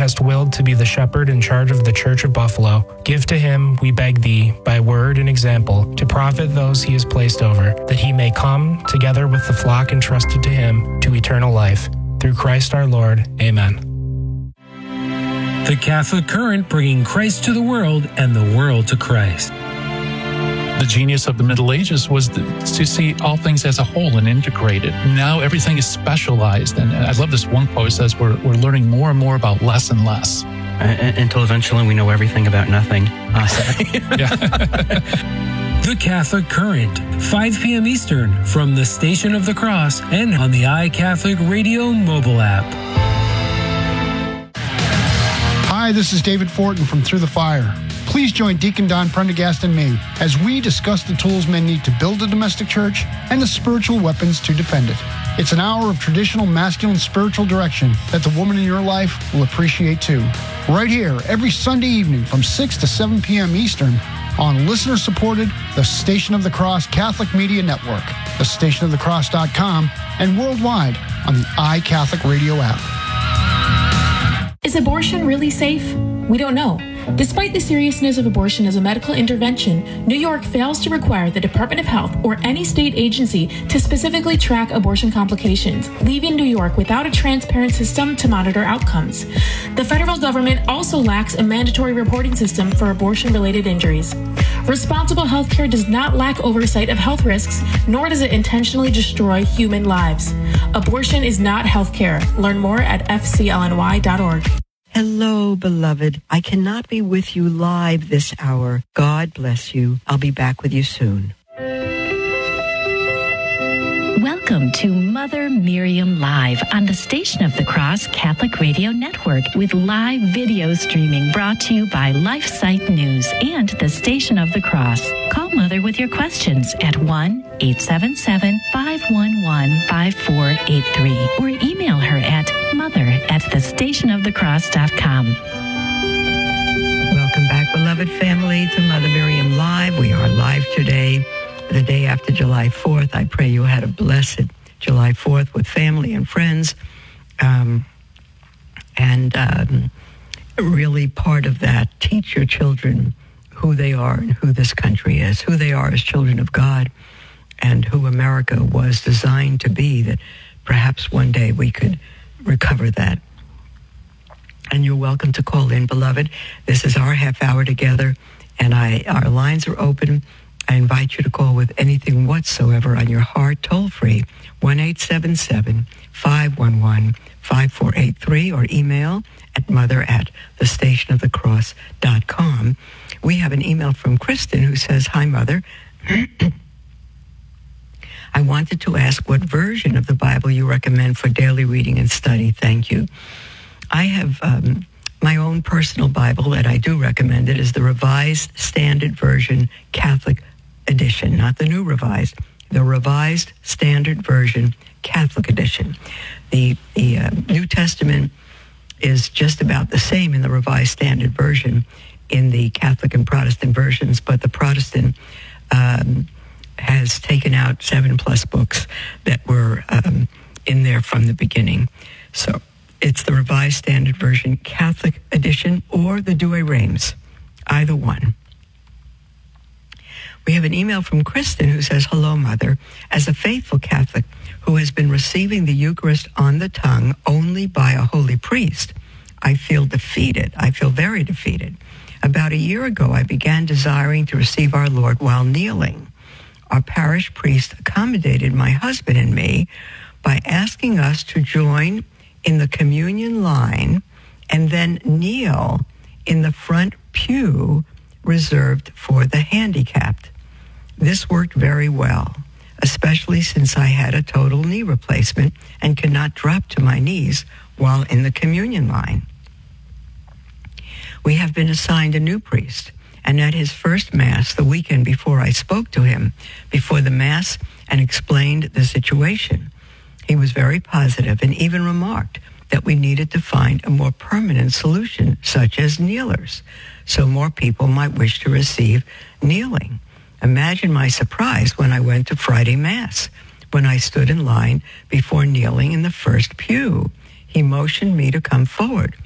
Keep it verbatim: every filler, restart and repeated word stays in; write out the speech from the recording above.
hast willed to be the shepherd in charge of the Church of Buffalo, give to him, we beg thee, by word and example, to profit those he has placed over, that he may come, together with the flock entrusted to him, to eternal life. Through Christ our Lord. Amen. The Catholic Current, bringing Christ to the world and the world to Christ. The genius of the Middle Ages was to see all things as a whole and integrated. Now everything is specialized. And I love this one quote says we're, we're learning more and more about less and less. Uh, until eventually we know everything about nothing. Uh, The Catholic Current, five p.m. Eastern, from the Station of the Cross and on the iCatholic Radio mobile app. Hi, this is David Fortin from Through the Fire. Please join Deacon Don Prendergast and me as we discuss the tools men need to build a domestic church and the spiritual weapons to defend it. It's an hour of traditional masculine spiritual direction that the woman in your life will appreciate too. Right here, every Sunday evening from six to seven p.m. Eastern on listener-supported The Station of the Cross Catholic Media Network, the station of the cross dot com, and worldwide on the iCatholic Radio app. Is abortion really safe? We don't know. Despite the seriousness of abortion as a medical intervention, New York fails to require the Department of Health or any state agency to specifically track abortion complications, leaving New York without a transparent system to monitor outcomes. The federal government also lacks a mandatory reporting system for abortion-related injuries. Responsible healthcare does not lack oversight of health risks, nor does it intentionally destroy human lives. Abortion is not healthcare. Learn more at f c l n y dot org. Hello, beloved. I cannot be with you live this hour. God bless you. I'll be back with you soon. Welcome to Mother Miriam Live on the Station of the Cross Catholic Radio Network with live video streaming brought to you by LifeSite News and the Station of the Cross. Call Mother with your questions at one eight seven seven, five one one, five four eight three or email her at mother at the station of the cross dot com. Welcome back, beloved family, to Mother Miriam Live. We are live today, the day after July fourth. I pray you had a blessed July fourth with family and friends. Um, and um, really part of that, teach your children who they are and who this country is, who they are as children of God, and who America was designed to be, that perhaps one day we could recover that. And you're welcome to call in, beloved. This is our half hour together, and I our lines are open. I invite you to call with anything whatsoever on your heart, toll free, one eight seven seven, five one one, five four eight three, or email at mother at the station of the cross dot com. We have an email from Kristen who says, "Hi, Mother. I wanted to ask what version of the Bible you recommend for daily reading and study. Thank you." I have um, my own personal Bible that I do recommend. It is the Revised Standard Version Catholic Edition, not the New Revised, the Revised Standard Version Catholic Edition. The, the uh, New Testament is just about the same in the Revised Standard Version in the Catholic and Protestant versions, but the Protestant um, has taken out seven plus books that were um, in there from the beginning. So it's the Revised Standard Version Catholic Edition or the Douay-Rheims, either one. We have an email from Kristen who says, "Hello, Mother. As a faithful Catholic who has been receiving the Eucharist on the tongue only by a holy priest, I feel defeated. I feel very defeated. About a year ago, I began desiring to receive our Lord while kneeling. Our parish priest accommodated my husband and me by asking us to join in the communion line and then kneel in the front pew reserved for the handicapped. This worked very well, especially since I had a total knee replacement and could not drop to my knees while in the communion line. We have been assigned a new priest, and at his first Mass, the weekend before, I spoke to him before the Mass and explained the situation. He was very positive and even remarked that we needed to find a more permanent solution, such as kneelers, so more people might wish to receive kneeling. Imagine my surprise when I went to Friday Mass, when I stood in line before kneeling in the first pew. He motioned me to come forward.